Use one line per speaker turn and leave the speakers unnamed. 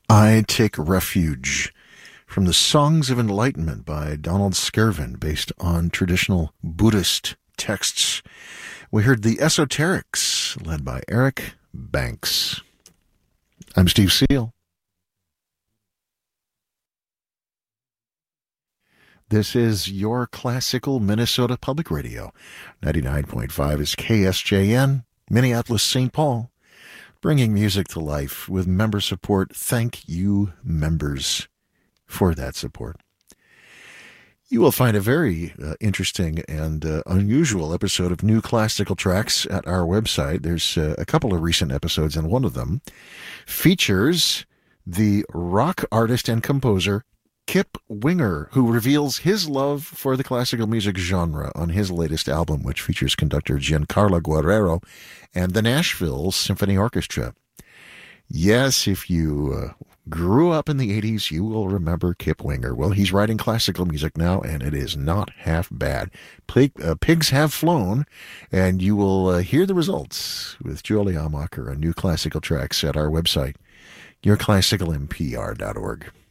I Take Refuge from the Songs of Enlightenment by Donald Skervin, based on traditional Buddhist texts. We heard The Esoterics, led by Eric Banks. I'm Steve Seal. This is your classical Minnesota Public Radio. 99.5 is KSJN, Minneapolis, St. Paul. Bringing music to life with member support. Thank you, members, for that support. You will find a very interesting and unusual episode of New Classical Tracks at our website. There's a couple of recent episodes, and one of them features the rock artist and composer Kip Winger, who reveals his love for the classical music genre on his latest album, which features conductor Giancarlo Guerrero and the Nashville Symphony Orchestra. Yes, if you grew up in the 80s, you will remember Kip Winger. Well, he's writing classical music now, and it is not half bad. Pigs Have Flown, and you will hear the results with Julie Amacher on New Classical Tracks at our website, yourclassicalmpr.org.